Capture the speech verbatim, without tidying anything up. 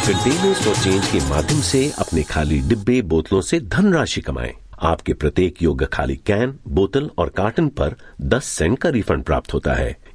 Containers for change के माध्यम से अपने खाली डिब्बे बोतलों से धनराशि कमाएं। आपके प्रत्येक योग्य खाली कैन, बोतल और कार्टन पर दस सेंट का रिफंड प्राप्त होता है।